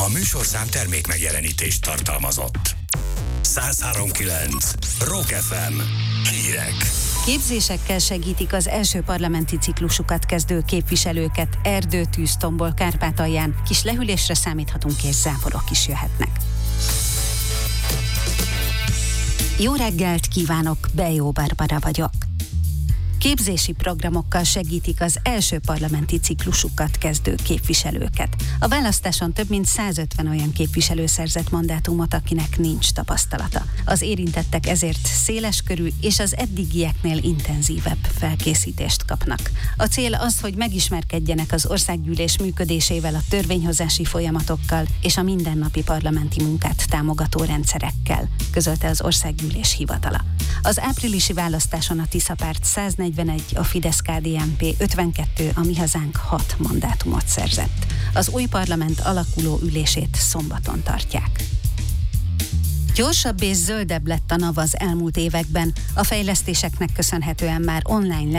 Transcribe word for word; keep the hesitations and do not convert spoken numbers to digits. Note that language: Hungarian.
A műsorszám termék megjelenítést tartalmazott. száz három kilenc Rock ef em. Hírek. Képzésekkel segítik az első parlamenti ciklusukat kezdő képviselőket Erdőtűztombol Kárpátalján. Kis lehűlésre számíthatunk, és záporok is jöhetnek. Jó reggelt kívánok, Bejó Barbara vagyok. Képzési programokkal segítik az első parlamenti ciklusukat kezdő képviselőket. A választáson több mint százötven olyan képviselő szerzett mandátumot, akinek nincs tapasztalata. Az érintettek ezért széleskörű és az eddigieknél intenzívebb felkészítést kapnak. A cél az, hogy megismerkedjenek az országgyűlés működésével, a törvényhozási folyamatokkal és a mindennapi parlamenti munkát támogató rendszerekkel, közölte az országgyűlés hivatala. Az áprilisi választáson a Tisza párt száznegyvenegy, a Fidesz-ká dé en pé ötvenkettő, a Mi Hazánk hat mandátumot szerzett. Az új parlament alakuló ülését szombaton tartják. Gyorsabb és zöldebb lett a NAV az elmúlt években. A fejlesztéseknek köszönhetően már online